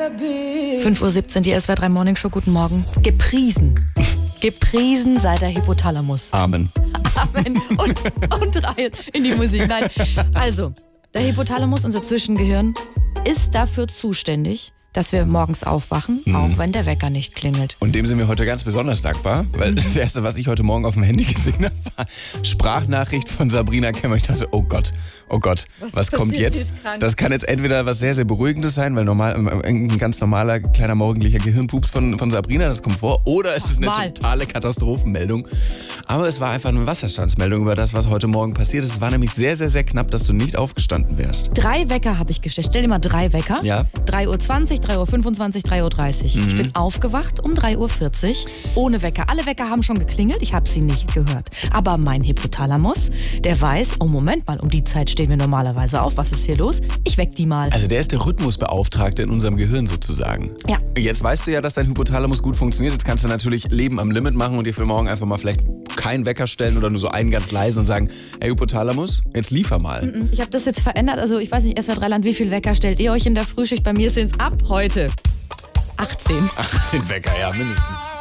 5:17 Uhr, die SWR 3 Morning Show. Guten Morgen. Gepriesen. Gepriesen sei der Hypothalamus. Amen. Amen. Und rein in die Musik. Nein. Also, der Hypothalamus, unser Zwischengehirn, ist dafür zuständig, dass wir morgens aufwachen, auch wenn der Wecker nicht klingelt. Und dem sind wir heute ganz besonders dankbar, weil das Erste, was ich heute Morgen auf dem Handy gesehen habe, war Sprachnachricht von Sabrina Kemmer. Ich dachte, oh Gott, was kommt jetzt? Das kann jetzt entweder was sehr, sehr Beruhigendes sein, weil ein ganz normaler, kleiner morgendlicher Gehirnpups von Sabrina, das kommt vor, oder es ist eine totale Katastrophenmeldung. Aber es war einfach eine Wasserstandsmeldung über das, was heute Morgen passiert ist. Es war nämlich sehr, sehr, sehr knapp, dass du nicht aufgestanden wärst. 3 Wecker habe ich gestellt. Stell dir mal 3 Wecker. Ja. 3:20 Uhr, 3:25 Uhr, 3:30 Uhr. Ich bin aufgewacht um 3:40 Uhr ohne Wecker. Alle Wecker haben schon geklingelt, ich habe sie nicht gehört. Aber mein Hypothalamus, der weiß, oh Moment mal, um die Zeit stehen wir normalerweise auf. Was ist hier los? Ich weck die mal. Also der ist der Rhythmusbeauftragte in unserem Gehirn sozusagen. Ja. Jetzt weißt du ja, dass dein Hypothalamus gut funktioniert. Jetzt kannst du natürlich Leben am Limit machen und dir für morgen einfach mal vielleicht keinen Wecker stellen oder nur so einen ganz leisen und sagen, hey Hypothalamus, jetzt liefer mal. Ich habe das jetzt verändert. Also ich weiß nicht, SWR 3 Land, wie viel Wecker stellt ihr euch in der Frühschicht? Bei mir sind es ab heute 18. 18 Wecker, ja, mindestens.